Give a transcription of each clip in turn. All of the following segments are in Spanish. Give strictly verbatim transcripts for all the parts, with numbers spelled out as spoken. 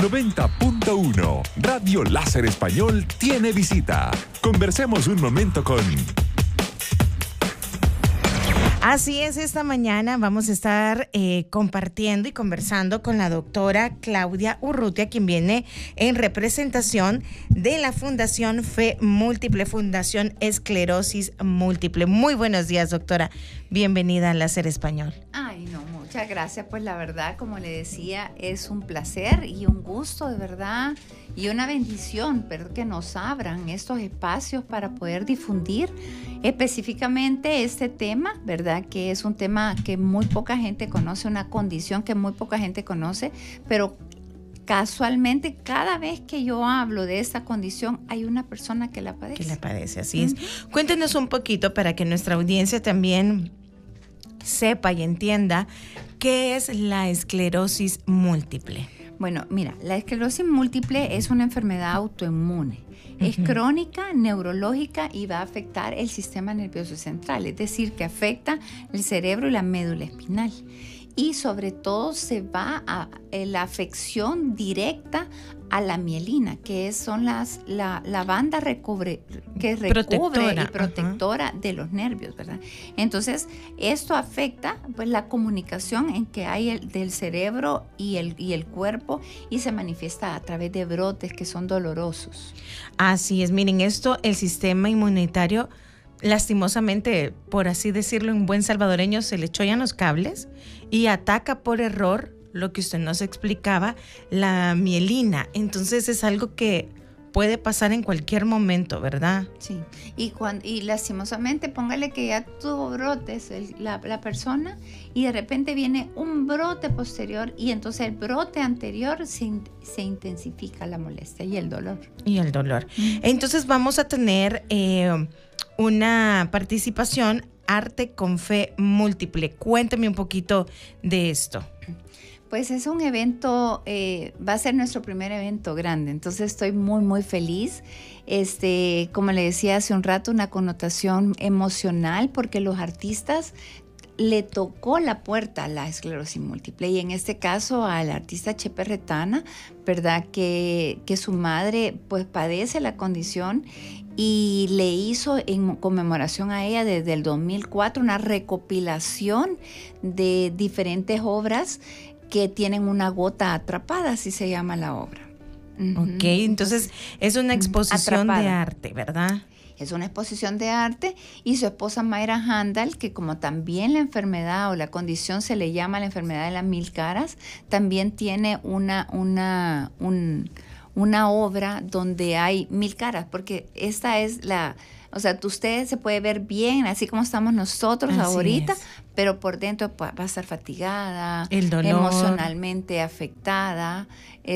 noventa punto uno. Radio Láser Español tiene visita. Conversemos un momento con... Así es, esta mañana vamos a estar eh, compartiendo y conversando con la doctora Claudia Urrutia, quien viene en representación de la Fundación Fe Múltiple, Fundación Esclerosis Múltiple. Muy buenos días, doctora. Bienvenida a Láser Español. Ay, no, muchas gracias. Pues la verdad, como le decía, es un placer y un gusto, de verdad, y una bendición, pero que nos abran estos espacios para poder difundir específicamente este tema, ¿verdad? Que es un tema que muy poca gente conoce, una condición que muy poca gente conoce, pero casualmente cada vez que yo hablo de esta condición hay una persona que la padece. Que la padece, así es. Uh-huh. Cuéntenos un poquito para que nuestra audiencia también sepa y entienda qué es la esclerosis múltiple. Bueno, mira, la esclerosis múltiple es una enfermedad autoinmune. Uh-huh. Es crónica, neurológica y va a afectar el sistema nervioso central, es decir, que afecta el cerebro y la médula espinal. Y sobre todo se va a eh, la afección directa a la mielina, que es, son las la, la banda recubre, que recubre protectora, y protectora uh-huh. de los nervios, ¿verdad? Entonces, esto afecta pues la comunicación en que hay el, del cerebro y el, y el cuerpo, y se manifiesta a través de brotes que son dolorosos. Así es, miren, esto el sistema inmunitario, lastimosamente, por así decirlo en buen salvadoreño, se le echan los cables y ataca por error, lo que usted nos explicaba, la mielina. Entonces es algo que puede pasar en cualquier momento, ¿verdad? Sí, y, cuando, y lastimosamente, póngale que ya tuvo brotes el, la, la persona, y de repente viene un brote posterior, y entonces el brote anterior se, se intensifica la molestia y el dolor. Y el dolor. Mm. Entonces vamos a tener eh, una participación Arte con Fe Múltiple. Cuénteme un poquito de esto. Pues es un evento, eh, va a ser nuestro primer evento grande, entonces estoy muy, muy feliz. Este, como le decía hace un rato, una connotación emocional, porque los artistas le tocó la puerta a la esclerosis múltiple, y en este caso al artista Chepe Retana, ¿verdad? Que, que su madre pues padece la condición, y le hizo en conmemoración a ella desde el dos mil cuatro una recopilación de diferentes obras que tienen una gota atrapada, así se llama la obra. Uh-huh. Ok, entonces es una exposición atrapada de arte, ¿verdad? Es una exposición de arte, y su esposa Mayra Handal, que como también la enfermedad o la condición se le llama la enfermedad de las mil caras, también tiene una, una, un, una obra donde hay mil caras, porque esta es la... O sea, usted se puede ver bien, así como estamos nosotros así ahorita, es. Pero por dentro va a estar fatigada, el dolor, emocionalmente afectada,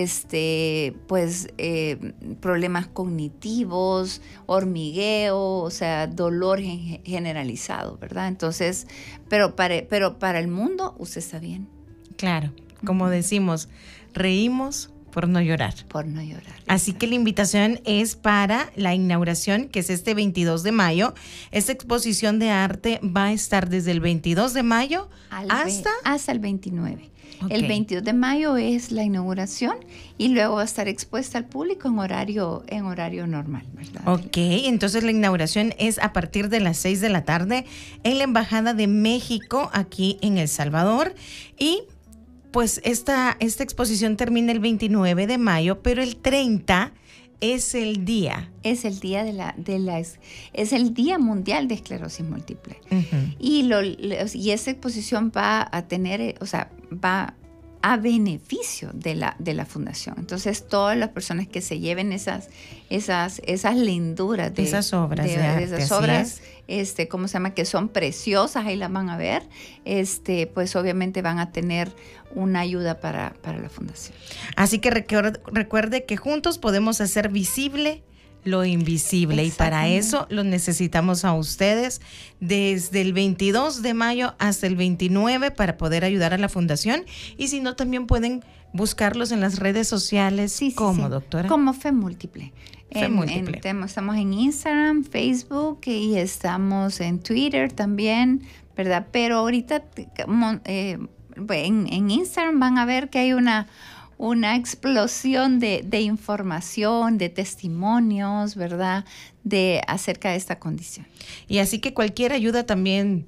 este, pues eh, problemas cognitivos, hormigueo, o sea, dolor generalizado, ¿verdad? Entonces, pero para, pero para el mundo usted está bien. Claro, como uh-huh. decimos, reímos por no llorar. Por no llorar. Así exacto. Que la invitación es para la inauguración, que es este veintidós de mayo. Esta exposición de arte va a estar desde el veintidós de mayo Al hasta... Ve- hasta el veintinueve. Okay. El veintidós de mayo es la inauguración, y luego va a estar expuesta al público en horario, en horario normal, ¿verdad? Ok, entonces la inauguración es a partir de las seis de la tarde en la Embajada de México, aquí en El Salvador. Y pues esta, esta exposición termina el veintinueve de mayo, pero el treinta es el día. Es el día de la, de la es el Día Mundial de Esclerosis Múltiple. Uh-huh. Y, lo, y esa exposición va a tener, o sea, va a beneficio de la, de la fundación. Entonces, todas las personas que se lleven esas, esas, esas linduras de esas obras, de, de, arte, de esas obras, este, ¿cómo se llama? Que son preciosas, ahí las van a ver, este, pues obviamente van a tener una ayuda para, para la fundación. Así que recuerde, recuerde que juntos podemos hacer visible lo invisible, y para eso lo necesitamos a ustedes desde el veintidós de mayo hasta el veintinueve para poder ayudar a la fundación. Y si no, también pueden buscarlos en las redes sociales. Sí, sí, ¿Cómo, sí. doctora? Como Fe Múltiple. Fe en, Múltiple. En, estamos en Instagram, Facebook, y estamos en Twitter también, ¿verdad? Pero ahorita eh, en, en Instagram van a ver que hay una una explosión de, de información, de testimonios, ¿verdad?, de acerca de esta condición. Y así que cualquier ayuda también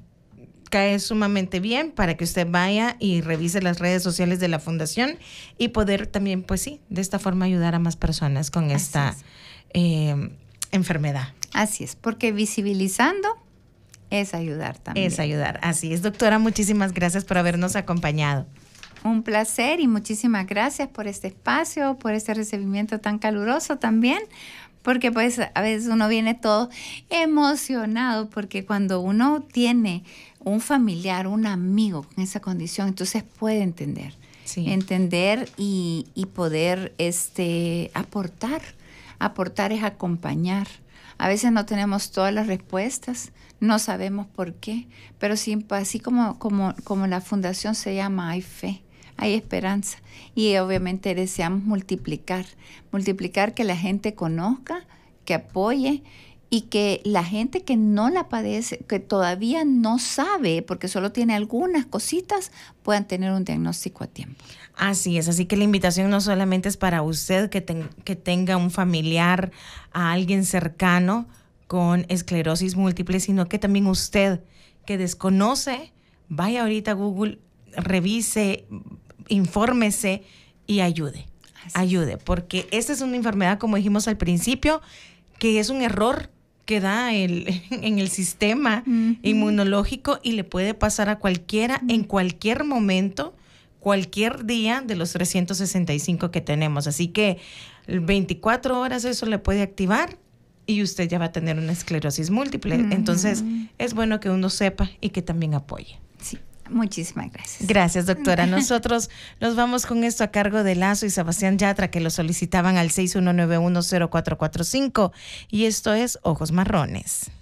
cae sumamente bien para que usted vaya y revise las redes sociales de la fundación y poder también, pues sí, de esta forma ayudar a más personas con esta eh, enfermedad. Así es, porque visibilizando es ayudar también. Es ayudar, así es. Doctora, muchísimas gracias por habernos acompañado. Un placer y muchísimas gracias por este espacio, por este recibimiento tan caluroso también, porque pues a veces uno viene todo emocionado, porque cuando uno tiene un familiar, un amigo con esa condición, entonces puede entender, sí. entender y, y poder este, aportar. Aportar es acompañar. A veces no tenemos todas las respuestas, no sabemos por qué, pero sí, así como, como, como la fundación se llama, hay fe, hay esperanza. Y obviamente deseamos multiplicar, multiplicar que la gente conozca, que apoye y que la gente que no la padece, que todavía no sabe, porque solo tiene algunas cositas, puedan tener un diagnóstico a tiempo. Así es, así que la invitación no solamente es para usted que, ten, que tenga un familiar, a alguien cercano con esclerosis múltiple, sino que también usted que desconoce, vaya ahorita a Google, revise, infórmese y ayude, así ayude, porque esta es una enfermedad, como dijimos al principio, que es un error que da el, en el sistema uh-huh. inmunológico y le puede pasar a cualquiera uh-huh. en cualquier momento, cualquier día de los trescientos sesenta y cinco que tenemos. Así que veinticuatro horas eso le puede activar y usted ya va a tener una esclerosis múltiple. Uh-huh. Entonces es bueno que uno sepa y que también apoye. Sí. Muchísimas gracias. Gracias, doctora. Nosotros nos vamos con esto a cargo de Lazo y Sebastián Yatra, que lo solicitaban al seis uno nueve uno cero cuatro cuatro cinco. Y esto es Ojos Marrones.